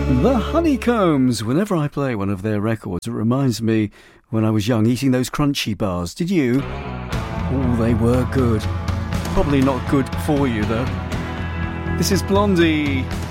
The Honeycombs. Whenever I play one of their records, it reminds me when I was young eating those crunchy bars. Did you? Oh, they were good. Probably not good for you, though. This is Blondie.